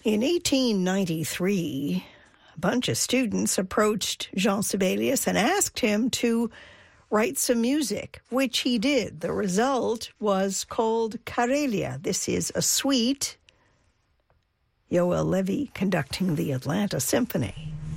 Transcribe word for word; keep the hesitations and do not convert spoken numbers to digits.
In eighteen ninety-three, a bunch of students approached Jean Sibelius and asked him to write some music, which he did. The result was called Karelia. This is a suite, Yoel Levy conducting the Atlanta Symphony.